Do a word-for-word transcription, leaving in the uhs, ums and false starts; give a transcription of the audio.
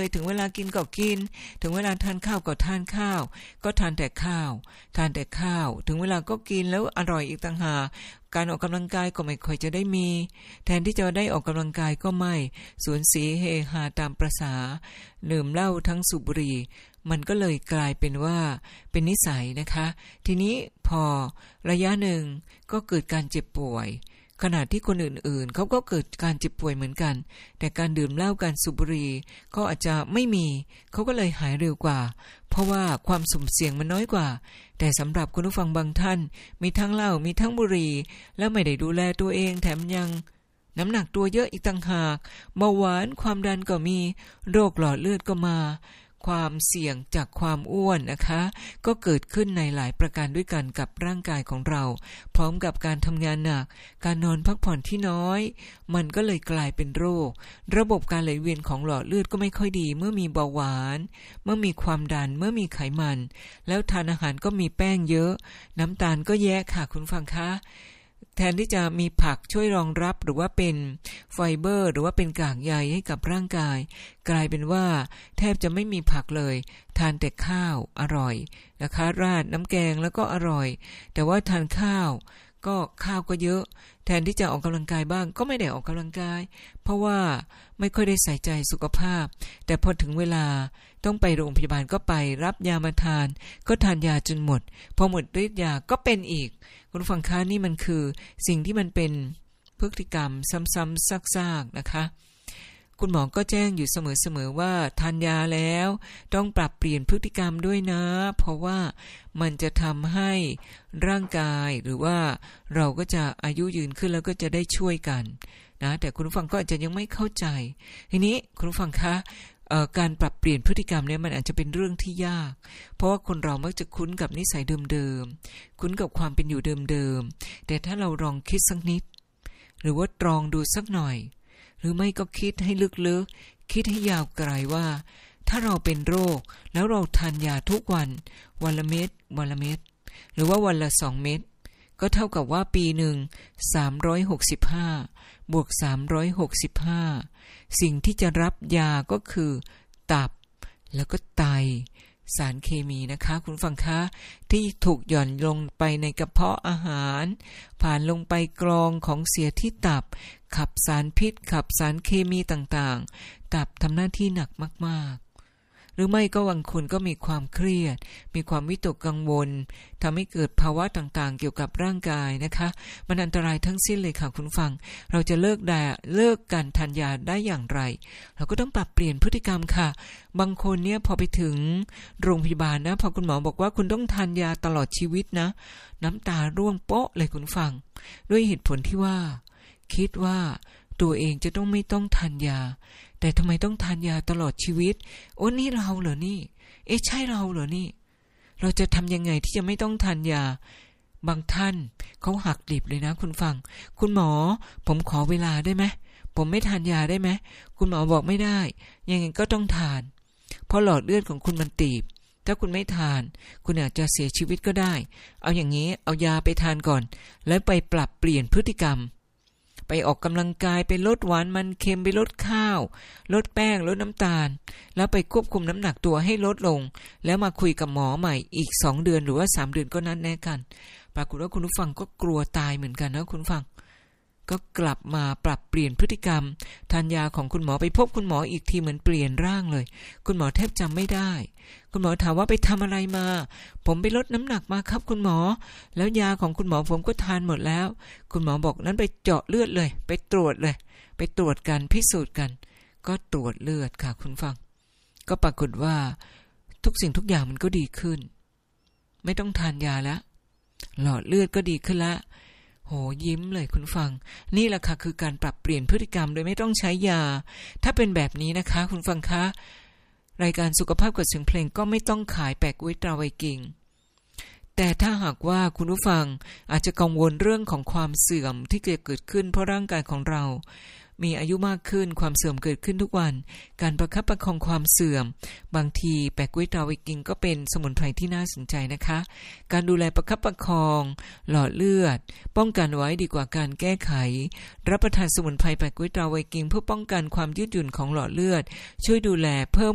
เลยถึงเวลากินก็กินถึงเวลาทานข้าวก็ทานข้าวก็ทานแต่ข้าวทานแต่ข้าวถึงเวลาก็กินแล้วอร่อยอีกต่างหากการออกกำลังกายก็ไม่ค่อยจะได้มีแทนที่จะได้ออกกำลังกายก็ไม่สวนสีเฮฮาตามประสาดื่มเหล้าทั้งสูบบุหรี่มันก็เลยกลายเป็นว่าเป็นนิสัยนะคะทีนี้พอระยะหนึ่งก็เกิดการเจ็บป่วยขณะที่คนอื่นๆเขาก็เกิดการเจ็บป่วยเหมือนกันแต่การดื่มเหล้าการสูบบุหรี่ก็อาจจะไม่มีเขาก็เลยหายเร็วกว่าเพราะว่าความสุ่มเสี่ยงมันน้อยกว่าแต่สำหรับคุณผู้ฟังบางท่านมีทั้งเหล้ามีทั้งบุหรี่แล้วไม่ได้ดูแลตัวเองแถมยังน้ำหนักตัวเยอะอีกต่างหากเบาหวานความดันก็มีโรคหลอดเลือดก็มาความเสี่ยงจากความอ้วนนะคะก็เกิดขึ้นในหลายประการด้วยกันกับร่างกายของเราพร้อมกับการทำงานหนักการนอนพักผ่อนที่น้อยมันก็เลยกลายเป็นโรคระบบการไหลเวียนของหลอดเลือดก็ไม่ค่อยดีเมื่อมีเบาหวานเมื่อมีความดันเมื่อมีไขมันแล้วทานอาหารก็มีแป้งเยอะน้ำตาลก็แย่ค่ะคุณฟังคะแทนที่จะมีผักช่วยรองรับหรือว่าเป็นไฟเบอร์หรือว่าเป็นกากใยให้กับร่างกายกลายเป็นว่าแทบจะไม่มีผักเลยทานแต่ข้าวอร่อยนะคะราดน้ำแกงแล้วก็อร่อยแต่ว่าทานข้าวก็ข้าวก็เยอะแทนที่จะออกกำลังกายบ้างก็ไม่ได้ออกกำลังกายเพราะว่าไม่ค่อยได้ใส่ใจสุขภาพแต่พอถึงเวลาต้องไปโรงพยาบาลก็ไปรับยามาทานก็ทานยาจนหมดพอหมดฤทธิ์ยาก็เป็นอีกคุณฟังคะนี่มันคือสิ่งที่มันเป็นพฤติกรรมซ้ำๆซากๆนะคะคุณหมอก็แจ้งอยู่เสมอๆว่าทานยาแล้วต้องปรับเปลี่ยนพฤติกรรมด้วยนะเพราะว่ามันจะทำให้ร่างกายหรือว่าเราก็จะอายุยืนขึ้นแล้วก็จะได้ช่วยกันนะแต่คุณผู้ฟังก็อาจจะยังไม่เข้าใจทีนี้คุณผู้ฟังคะการปรับเปลี่ยนพฤติกรรมเนี่ยมันอาจจะเป็นเรื่องที่ยากเพราะว่าคนเรามักจะคุ้นกับนิสัยเดิมๆคุ้นกับความเป็นอยู่เดิมๆแต่ถ้าเราลองคิดสักนิดหรือว่าตรองดูสักหน่อยหรือไม่ก็คิดให้ลึกๆคิดให้ยาวไกลว่าถ้าเราเป็นโรคแล้วเราทานยาทุกวันวันละเม็ดวันละเม็ดหรือว่าวันละสองเม็ดก็เท่ากับว่าปีหนึ่งสามร้อยหกสิบห้าบวกสามร้อยหกสิบห้าสิ่งที่จะรับยาก็คือตับแล้วก็ไตสารเคมีนะคะคุณฟังคะที่ถูกหย่อนลงไปในกระเพาะอาหารผ่านลงไปกรองของเสียที่ตับขับสารพิษขับสารเคมีต่างๆตับทำหน้าที่หนักมากๆหรือไม่ก็บางคนก็มีความเครียดมีความวิตกกังวลทำให้เกิดภาวะต่างๆเกี่ยวกับร่างกายนะคะมันอันตรายทั้งสิ้นเลยค่ะคุณฟังเราจะเลิกได้เลิกการทานยาได้อย่างไรเราก็ต้องปรับเปลี่ยนพฤติกรรมค่ะบางคนเนี่ยพอไปถึงโรงพยาบาลนะพอคุณหมอบอกว่าคุณต้องทานยาตลอดชีวิตนะน้ำตาร่วงโป๊ะเลยคุณฟังด้วยเหตุผลที่ว่าคิดว่าตัวเองจะต้องไม่ต้องทานยาแต่ทำไมต้องทานยาตลอดชีวิตโอ้นี่เราเหรอนี่เอ๊ะใช่เราเหรอนี่เราจะทำยังไงที่จะไม่ต้องทานยาบางท่านเขาหักดิบเลยนะคุณฟังคุณหมอผมขอเวลาได้ไหมผมไม่ทานยาได้ไหมคุณหมอบอกไม่ได้ยังไงก็ต้องทานเพราะหลอดเลือดของคุณมันตีบถ้าคุณไม่ทานคุณอาจจะเสียชีวิตก็ได้เอาอย่างนี้เอายาไปทานก่อนแล้วไปปรับเปลี่ยนพฤติกรรมไปออกกำลังกายไปลดหวานมันเค็มไปลดข้าวลดแป้งลดน้ำตาลแล้วไปควบคุมน้ำหนักตัวให้ลดลงแล้วมาคุยกับหมอใหม่อีกสองเดือนหรือว่าสามเดือนก็นัดแนะกันปรากฏว่าคุณผู้ฟังก็กลัวตายเหมือนกันนะคุณฟังก็กลับมาปรับเปลี่ยนพฤติกรรมทานยาของคุณหมอไปพบคุณหมออีกทีเหมือนเปลี่ยนร่างเลยคุณหมอแทบจำไม่ได้คุณหมอถามว่าไปทำอะไรมาผมไปลดน้ำหนักมาครับคุณหมอแล้วยาของคุณหมอผมก็ทานหมดแล้วคุณหมอบอกนั้นไปเจาะเลือดเลยไปตรวจเลยไปตรวจกันพิสูจน์กันก็ตรวจเลือดค่ะคุณฟังก็ปรากฏว่าทุกสิ่งทุกอย่างมันก็ดีขึ้นไม่ต้องทานยาแล้วหลอดเลือดก็ดีขึ้นละโหยิ้มเลยคุณฟังนี่แหละค่ะคือการปรับเปลี่ยนพฤติกรรมโดยไม่ต้องใช้ยาถ้าเป็นแบบนี้นะคะคุณฟังคะรายการสุขภาพกับเสียงเพลงก็ไม่ต้องขายแปะก๊วยตราไวกิ้งแต่ถ้าหากว่าคุณผู้ฟังอาจจะกังวลเรื่องของความเสื่อมที่เกิดขึ้นเพราะร่างกายของเรามีอายุมากขึ้นความเสื่อมเกิดขึ้นทุกวันการประคับประคองความเสื่อมบางทีแปะก๊วยตราไวกิ้งก็เป็นสมุนไพรที่น่าสนใจนะคะการดูแลประคับประคองหลอดเลือดป้องกันไว้ดีกว่าการแก้ไขรับประทานสมุนไพรแปะก๊วยตราไวกิ้งเพื่อป้องกันความยืดหยุ่นของหลอดเลือดช่วยดูแลเพิ่ม